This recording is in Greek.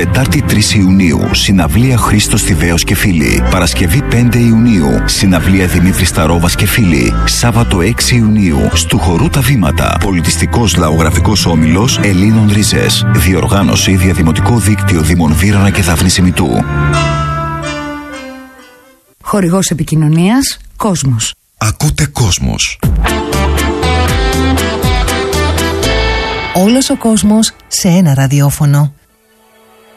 Τετάρτη 3 Ιουνίου, συναυλία Χρήστος Θηβαίος και φίλοι. Παρασκευή 5 Ιουνίου, συναυλία Δημήτρης Σταρόβας και φίλοι. Σάββατο 6 Ιουνίου, στου χορού Τα Βήματα. Πολιτιστικός λαογραφικός όμιλος Ελλήνων Ρίζες. Διοργάνωση Διαδημοτικό Δίκτυο Δήμων Βύρωνα και Δάφνης Ημιτού. Χορηγός επικοινωνίας Κόσμος. Ακούτε Κόσμος. Όλος ο κόσμος σε ένα ραδιόφωνο.